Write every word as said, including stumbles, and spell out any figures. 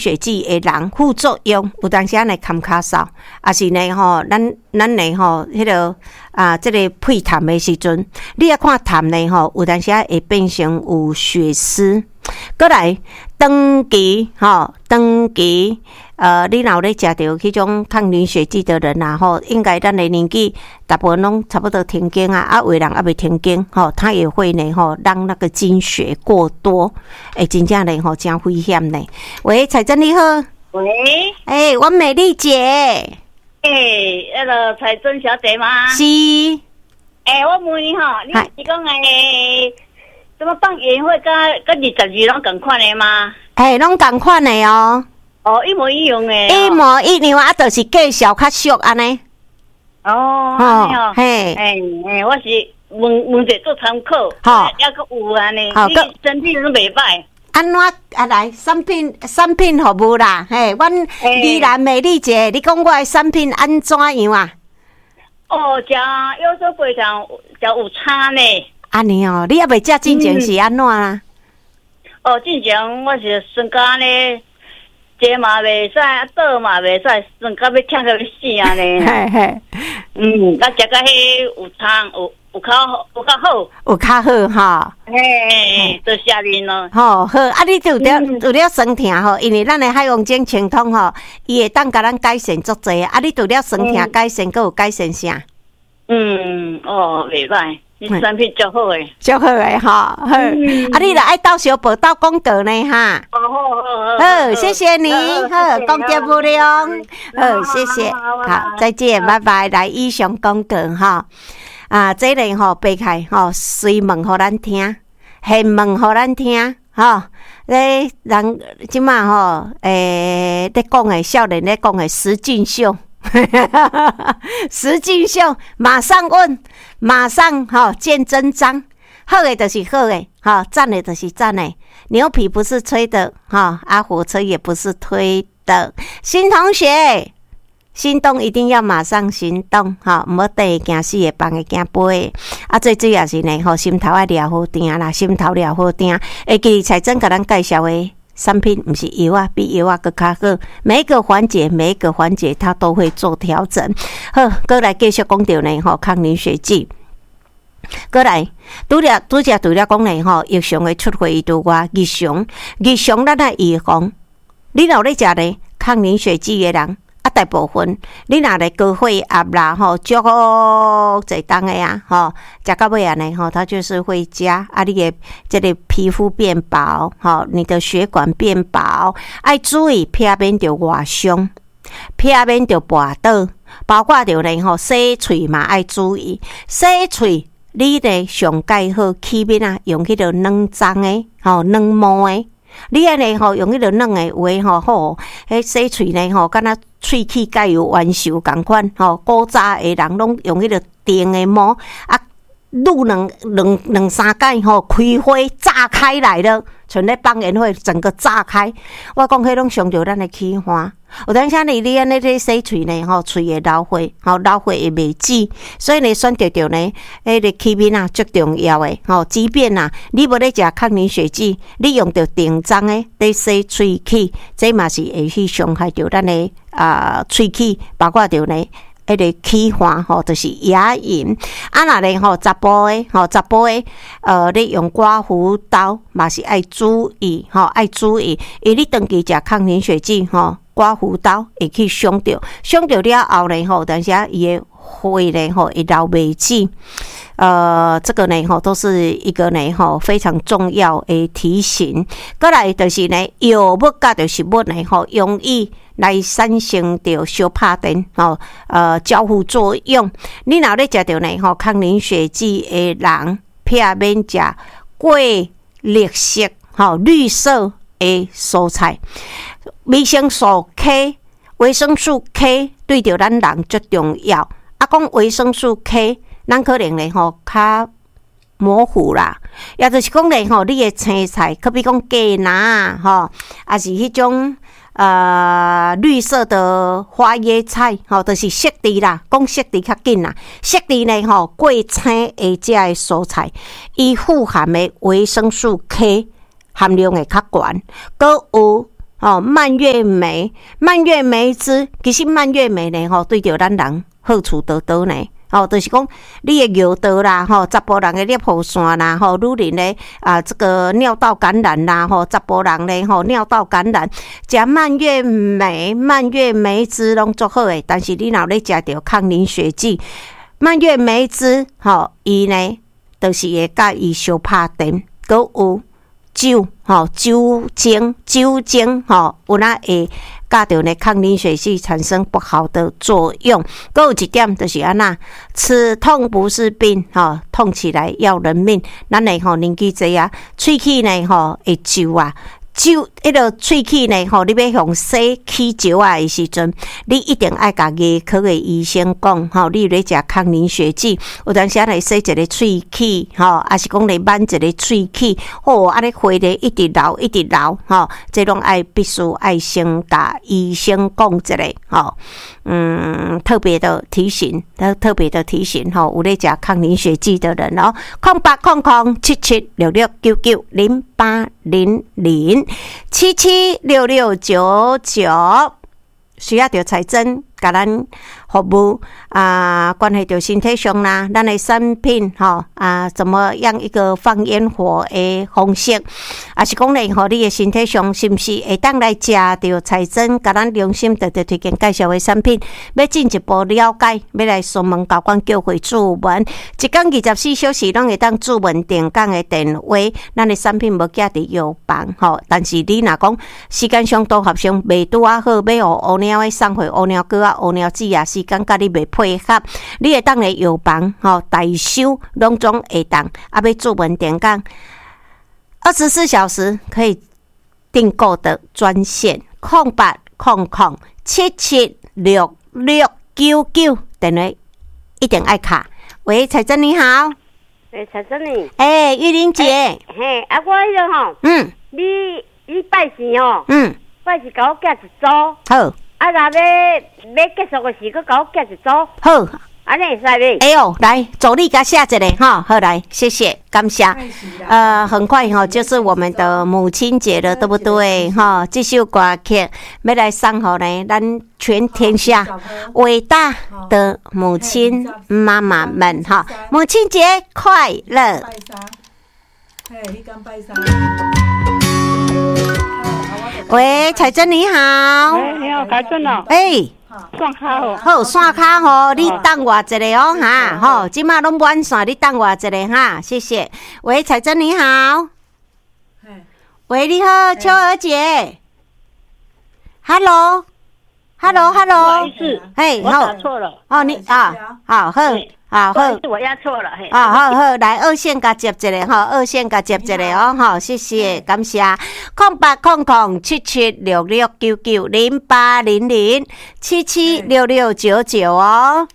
血剂的人副作用，有当时安尼坎卡嗽，也是呢吼，咱咱呢吼，迄个啊，这个配痰的时阵，你啊看痰呢吼，有当时会变成有血丝。过来，长期吼，长期呃，你若有咧食到迄种抗凝血剂的人啊，吼，应该咱的年纪大部分拢差不多停经啊，啊，有的人还未停经，吼，他也会呢，吼，让那个经血过多，诶，真正呢，吼，真危险呢。喂，彩珍你好。 喂。 诶、欸，我美丽姐。诶、 欸，那个彩珍小姐吗？ 是。 诶、欸，我问你吼，你是讲诶？什么放盐会跟跟二十二拢同款的吗？ 嘿，拢同款的哦。 哦，一模一样的、哦。 一模一样啊，就是介绍较俗安尼。 哦，哦， 嘿， 哎哎，我是问问者做参考。 好， 要个有安尼， 好， 你身体都袂歹。 安怎啊来产品产品服务啦？嘿，阮宜兰美丽姐，你讲我的产品安怎样啊？ 哦，食有时非常食有差呢。 安尼哦，你也未食进前是安怎啊？ 哦，进前我是身躯呢，坐嘛袂使，倒嘛袂使，身躯要痛到要死安尼。 嘿嘿， 嗯，我食到迄有差，有有较好，有较好， 有较好哈。 嘿，多谢您咯。 吼好，啊，你有了有了酸痛吼，因为咱的海洋精清通吼，伊会当甲咱改善足济。啊，你有了酸痛改善，佮有改善啥？ 嗯，哦，袂歹。你产品足好诶， 足好诶哈，好，嗯、啊，你著爱到小报道广告呢哈。 好好好， 好，谢谢你，好，公家不良，好，谢谢，好，再见，拜拜。来，以上广告哈，啊，这个吼背开吼，随问互咱听，现问互咱听，吼，咧人即马吼，诶，咧讲诶，少年咧讲诶，实境秀。实境秀，马上问，马上哈、哦、见真章。好的就是好的，哈、哦，赞的就是赞的。牛皮不是吹的，哈、哦，啊，火车也不是推的。新同学，心动一定要马上行动，哈、哦，唔好等会惊死的，放会惊飞的。啊，最主要是呢，吼、哦，心头要抓好定啦，心头抓好定。会记彩珍甲咱介绍的。产品不是药啊，比药啊更较好。每一个环节，每一个环节，它都会做调整。好，过来继续讲到呢，吼，抗凝血剂。过来，拄了拄则除了讲呢，吼，日常的出血以外，日常日常咱来预防。你若咧食呢抗凝血剂的人，啊，大部分你若咧高血压啦，吼，足侪当的啊，吼，食到尾啊呢，吼，它就是会加啊，你的这个皮肤变薄，吼，你的血管变薄，爱注意避免着外伤，避免着跋倒，包括着呢，吼，洗喙嘛爱注意，洗喙你呢上盖好起面啊，用迄个软脏的，吼，软毛的。你安尼吼用迄个软的有诶吼好，迄洗喙呢吼，敢若喙齿甲有弯寿共款吼。古早诶人拢用迄个电诶毛啊，撸两两两三盖吼，开花炸开来了，像咧放烟火，整个炸开。我讲迄拢伤着咱诶气花。有当时你你安尼咧洗喙呢吼，喙会流血，吼流血会袂止，所以呢选择着呢，迄个气面啊最重要诶吼。即便啊，你无咧食抗凝血剂，你用着定脏诶咧洗喙齿，这嘛是会去伤害着咱诶啊喙齿，包括着呢。迄个气化吼，就是牙龈。啊，若咧吼，查甫诶吼，查甫诶，呃，你用刮胡刀嘛是爱注意吼，爱注意，因为你长期食抗凝血剂吼，刮胡刀会去伤着，伤着了后咧吼，但是啊，伊诶血咧吼会流袂止。呃，这个呢吼都是一个呢吼非常重要的提醒。过来就是呢，药物甲着食物呢吼，容易来产生着相拍电吼，呃，交互作用。你若咧食着呢吼抗凝血剂的人，避免食过绿色吼绿色的蔬菜，维生素 K， 维生素 K 对着咱人最重要。啊，讲维生素 K。咱可能咧吼较模糊啦，也就是讲咧吼，你诶青菜，可比讲芥蓝吼，也是迄种呃绿色的花椰菜，吼，就是色地啦，讲色地较紧啦，色地咧吼过青诶遮诶蔬菜，伊富含诶维生素 K 含量会较悬，佮有吼、哦，蔓越莓，蔓越莓汁，其实蔓越莓呢，吼、哦，对着咱人好处多多呢。哦，就是讲你的尿道啦，吼，查甫人的尿泡腺啦，吼，女人咧啊，这个尿道感染啦，吼，查甫人咧吼尿道感染，食蔓越莓、蔓越莓汁拢足好诶。但是你若咧食着抗凝血剂，蔓越莓汁，吼，伊呢，就是会甲伊相拍电，佮有酒，吼，酒精，酒精，吼，有哪会甲着呢抗凝血剂产生不好的作用。还有一点就是安那，吃痛不是病，吼，痛起来要人命。咱诶吼年纪济啊，喙齿呢吼会皱啊。酒迄个喙齿呢，吼，你要用洗齿石啊的时阵，你一定爱甲牙科的医生讲，吼，你咧食抗凝血剂，有当时啊来洗一个喙齿，吼，还是讲来挽一个喙齿，吼，啊咧花咧一直流一直流，吼，这拢爱必须爱先甲医生讲一下，吼，嗯，特别的提醒，特特别的提醒，吼，有咧食抗凝血剂的人哦，空八空空七七六六九九零八零零。七七六六九九，需要着财政，甲咱服务啊，关系到身体上啦，咱的产品吼啊，怎么样一个放烟火的方式，啊是讲咧，吼你的身体上是毋是会当来食着财政，甲咱良心特特推荐介绍的产品，要进一步了解，要来询问高管叫回注文，一天二十四小时拢会当注文定岗的电话，咱的产品无寄伫药房吼，但是你若讲时间上都合上，未拄啊好，要互乌猫的送回乌猫哥啊、乌猫子啊，时间甲你未配合，你会当来药房吼代收，拢总会当，啊要注文定岗，二十四小时可以订购的专线空八空空七七六六九九，电话一定爱卡。喂，彩珍你好。 诶，彩珍你。 诶，玉玲姐。 嘿，啊，我迄个吼， 嗯， 你你拜神吼， 嗯， 拜神甲我寄一组， 好， 啊，若要要结束的时，佮甲我寄一组， 好。 安尼会使袂？ 哎呦，来，助你甲写一个哈，好来，谢谢，感谢。呃，很快哈，就是我们的母亲节了，对不对？哈，这首歌曲要来送给呢，咱全天下伟大的母亲妈妈们哈，母亲节快乐！喂，彩珍你好。 哎，你好，彩珍哦。 哎。 线卡哦， 好，线卡吼，你等我一个哦哈，吼，即马拢满线，你等我一个哈，谢谢。喂，彩珍你好，喂，你好，秋儿姐 ，Hello，Hello，Hello， 不好意思， 嘿， 我打错了， 哦，你啊，好，好，好，好， 我压错了，嘿， 啊，好好，来二线甲接一个吼，二线甲接一个哦，吼，谢谢，感谢，空八空空七七六六九九零八零零七七六六九九哦。